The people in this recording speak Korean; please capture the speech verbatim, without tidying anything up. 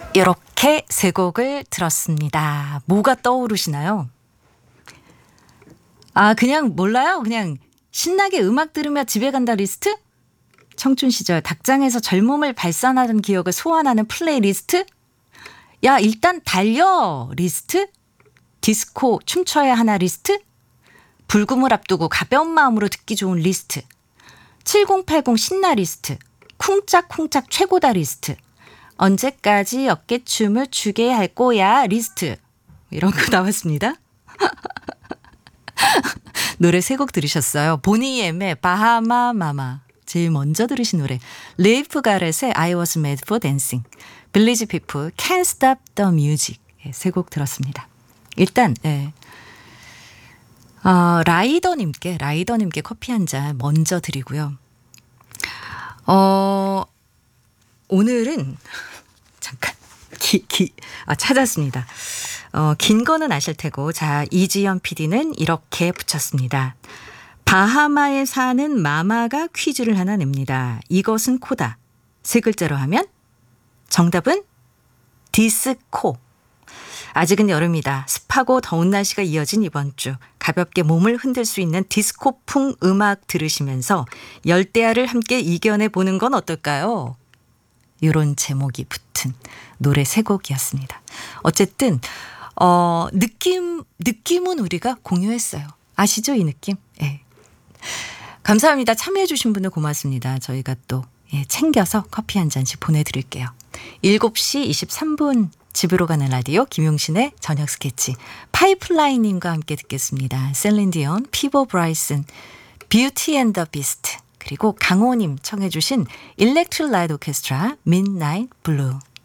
이렇게 세 곡을 들었습니다. 뭐가 떠오르시나요? 아, 그냥 몰라요? 그냥 신나게 음악 들으며 집에 간다 리스트? 청춘 시절 닭장에서 젊음을 발산하는 기억을 소환하는 플레이리스트? 야, 일단 달려 리스트? 디스코 춤춰야 하나 리스트? 불금을 앞두고 가벼운 마음으로 듣기 좋은 리스트. 칠공팔공 신나 리스트. 쿵짝쿵짝 최고다 리스트. 언제까지 어깨춤을 추게 할 거야 리스트. 이런 거 나왔습니다. 노래 세 곡 들으셨어요. 보니엠의 바하마 마마. 제일 먼저 들으신 노래. 레이프 가렛의 I was made for dancing. 빌리지 피플 Can't stop the music. 세 곡 들었습니다. 일단 예. 어, 라이더님께 라이더님께 커피 한 잔 먼저 드리고요. 어, 오늘은 잠깐 기, 기, 아, 찾았습니다. 어, 긴 거는 아실 테고 자 이지연 피디는 이렇게 붙였습니다. 바하마에 사는 마마가 퀴즈를 하나 냅니다. 이것은 코다. 세 글자로 하면 정답은 디스코. 아직은 여름이다. 습하고 더운 날씨가 이어진 이번 주 가볍게 몸을 흔들 수 있는 디스코풍 음악 들으시면서 열대야를 함께 이겨내 보는 건 어떨까요? 이런 제목이 붙은 노래 세 곡이었습니다. 어쨌든 어, 느낌 느낌은 우리가 공유했어요. 아시죠, 이 느낌? 예. 감사합니다. 참여해 주신 분들 고맙습니다. 저희가 또 예, 챙겨서 커피 한 잔씩 보내드릴게요. 일곱 시 이십삼 분 집으로 가는 라디오 김용신의 저녁 스케치 파이프라인님과 함께 듣겠습니다. 셀린 디온, 피보 브라이슨, 뷰티 앤 더 비스트 그리고 강호님 청해 주신 일렉트릭 라이트 오케스트라 midnight blue.